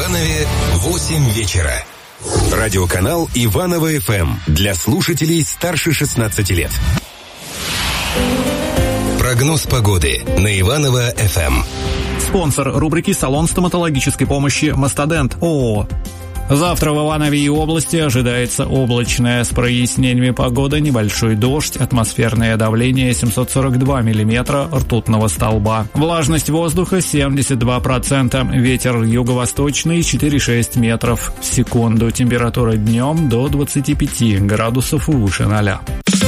Иванове 8 вечера. Радиоканал Иваново ФМ для слушателей старше 16 лет. Прогноз погоды на Иваново ФМ. Спонсор рубрики «Салон стоматологической помощи Мастодент» ООО. Завтра в Иванове и области ожидается облачная с прояснениями погода, небольшой дождь, атмосферное давление 742 миллиметра ртутного столба. Влажность воздуха 72%, ветер юго-восточный 4,6 метров в секунду, температура днем до 25 градусов выше 0.